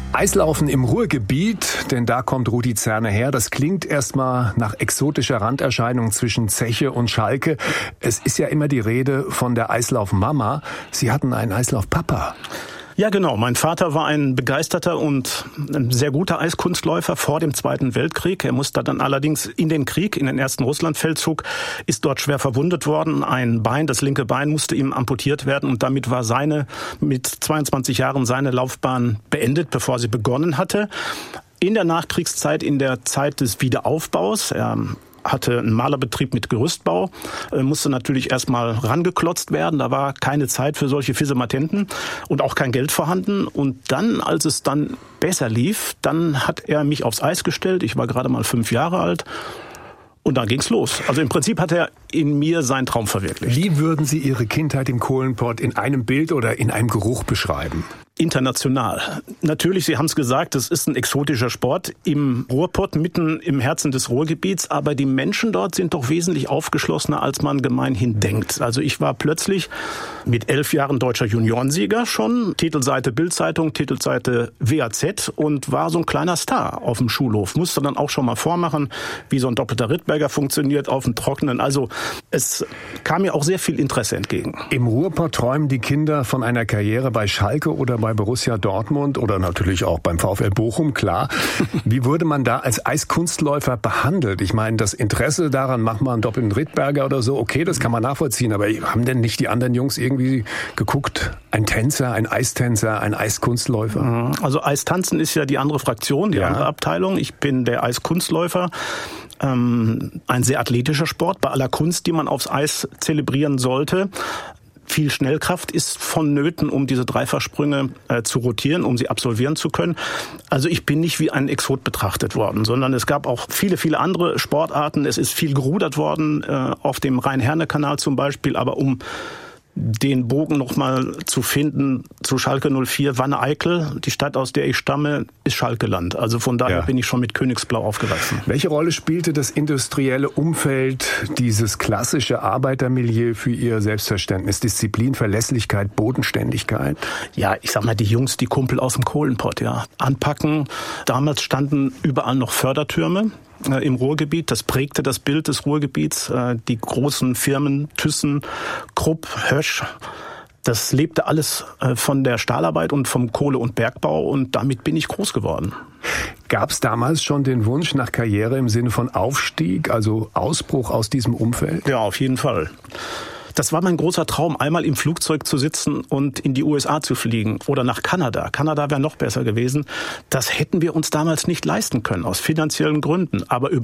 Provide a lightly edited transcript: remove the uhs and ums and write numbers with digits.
Eislaufen im Ruhrgebiet, denn da kommt Rudi Zerne her. Das klingt erstmal nach exotischer Randerscheinung zwischen Zeche und Schalke. Es ist ja immer die Rede von der Eislaufmama. Sie hatten einen Eislaufpapa. Ja, genau. Mein Vater war ein begeisterter und ein sehr guter Eiskunstläufer vor dem Zweiten Weltkrieg. Er musste dann allerdings in den Krieg, in den ersten Russlandfeldzug, ist dort schwer verwundet worden. Ein Bein, das linke Bein, musste ihm amputiert werden und damit war mit 22 Jahren seine Laufbahn beendet, bevor sie begonnen hatte. In der Nachkriegszeit, in der Zeit des Wiederaufbaus, er hatte einen Malerbetrieb mit Gerüstbau, musste natürlich erstmal rangeklotzt werden. Da war keine Zeit für solche Fisematenten und auch kein Geld vorhanden. Und dann, als es dann besser lief, dann hat er mich aufs Eis gestellt. Ich war gerade mal 5 Jahre alt. Und dann ging's los. Also im Prinzip hat er in mir seinen Traum verwirklicht. Wie würden Sie Ihre Kindheit im Kohlenpott in einem Bild oder in einem Geruch beschreiben? International. Natürlich, Sie haben es gesagt, es ist ein exotischer Sport im Ruhrpott, mitten im Herzen des Ruhrgebiets. Aber die Menschen dort sind doch wesentlich aufgeschlossener, als man gemeinhin denkt. Also ich war plötzlich mit 11 Jahren deutscher Juniorensieger schon. Titelseite Bild-Zeitung, Titelseite WAZ und war so ein kleiner Star auf dem Schulhof. Musste dann auch schon mal vormachen, wie so ein doppelter Rittberger funktioniert auf dem Trockenen. Also es kam mir auch sehr viel Interesse entgegen. Im Ruhrpott träumen die Kinder von einer Karriere bei Schalke oder bei Borussia Dortmund oder natürlich auch beim VfL Bochum, klar. Wie wurde man da als Eiskunstläufer behandelt? Ich meine, das Interesse daran, macht man einen doppelten Rittberger oder so, okay, das kann man nachvollziehen, aber haben denn nicht die anderen Jungs irgendwie geguckt, ein Tänzer, ein Eistänzer, ein Eiskunstläufer? Also Eistanzen ist ja die andere Fraktion, die andere Abteilung. Ich bin der Eiskunstläufer. Ein sehr athletischer Sport, bei aller Kunst, die man aufs Eis zelebrieren sollte. Viel Schnellkraft ist vonnöten, um diese Dreifachsprünge zu rotieren, um sie absolvieren zu können. Also ich bin nicht wie ein Exot betrachtet worden, sondern es gab auch viele, viele andere Sportarten. Es ist viel gerudert worden, auf dem Rhein-Herne-Kanal zum Beispiel, aber um den Bogen nochmal zu finden zu Schalke 04, Wanne-Eickel, die Stadt, aus der ich stamme, ist Schalkeland. Also von daher bin ich schon mit Königsblau aufgewachsen. Welche Rolle spielte das industrielle Umfeld, dieses klassische Arbeitermilieu für Ihr Selbstverständnis? Disziplin, Verlässlichkeit, Bodenständigkeit? Ja, ich sag mal, die Jungs, die Kumpel aus dem Kohlenpott, anpacken. Damals standen überall noch Fördertürme im Ruhrgebiet. Das prägte das Bild des Ruhrgebiets. Die großen Firmen Thyssen, Krupp, Hösch. Das lebte alles von der Stahlarbeit und vom Kohle- und Bergbau und damit bin ich groß geworden. Gab es damals schon den Wunsch nach Karriere im Sinne von Aufstieg, also Ausbruch aus diesem Umfeld? Ja, auf jeden Fall. Das war mein großer Traum, einmal im Flugzeug zu sitzen und in die USA zu fliegen oder nach Kanada. Kanada wäre noch besser gewesen. Das hätten wir uns damals nicht leisten können, aus finanziellen Gründen. Aber